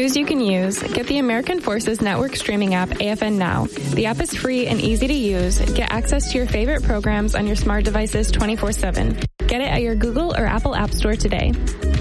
News you can use. Get the American Forces Network streaming app, AFN Now. The app is free and easy to use. Get access to your favorite programs on your smart devices 24/7. Get it at your Google or Apple App Store today.